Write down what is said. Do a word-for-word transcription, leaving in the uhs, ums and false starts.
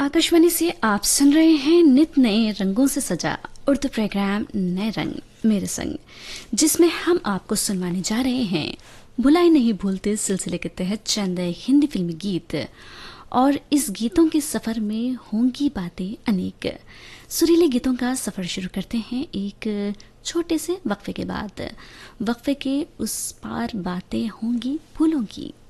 आकाशवाणी से आप सुन रहे हैं नित नए रंगों से सजा उर्दू प्रोग्राम नए रंग मेरे संग, जिसमें हम आपको सुनवाने जा रहे हैं भुलाई नहीं भूलते सिलसिले के तहत चंद हिंदी फिल्मी गीत। और इस गीतों के सफर में होंगी बातें अनेक। सुरीले गीतों का सफर शुरू करते हैं एक छोटे से वक्फे के बाद। वक्फे के उस पार बातें होंगी फूलों की।